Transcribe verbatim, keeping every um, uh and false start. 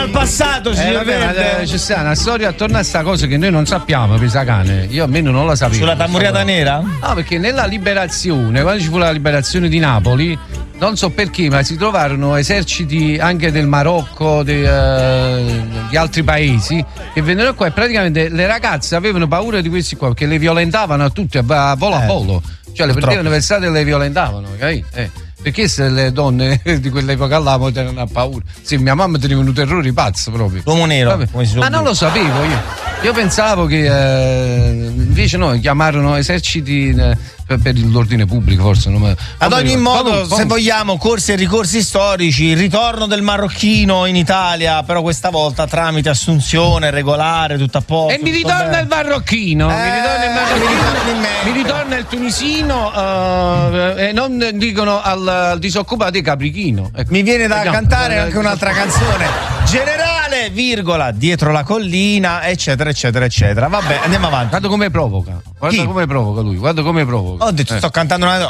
al passato, signor eh, vabbè, Verde. c'è stata una storia attorno a sta cosa che noi non sappiamo, Pisacane. Io almeno non la sapevo. Sulla Tamuriata Nera? No, perché nella liberazione, quando ci fu la liberazione di Napoli, non so perché, ma si trovarono eserciti anche del Marocco, di, uh, di altri paesi, che vennero qua e praticamente le ragazze avevano paura di questi qua, perché le violentavano a tutte a volo a volo. Cioè le prendevano per strada e le violentavano, capito? Eh. Perché se le donne di quell'epoca là potevano avere paura? Sì, mia mamma teneva un terrore pazzo proprio. L'uomo nero, come si ma non lo sapevo io. Io pensavo che eh, invece no, chiamarono eserciti eh, per, per l'ordine pubblico, forse. Non, Ad ogni non, modo, comunque, se vogliamo, corsi e ricorsi storici, il ritorno del marocchino in Italia, però questa volta tramite assunzione regolare, tutto a posto. E mi ritorna bene. il marocchino, eh, mi ritorna il marocchino, mi ritorna il tunisino, uh, e non dicono al, al disoccupato di Caprichino. Ecco. Mi viene da Vediamo. cantare anche un'altra canzone. Generale, virgola, dietro la collina, eccetera, eccetera, eccetera. Vabbè, andiamo avanti. Guarda come provoca, guarda Chi? come provoca lui, guarda come provoca. Ho detto, eh. sto cantando una.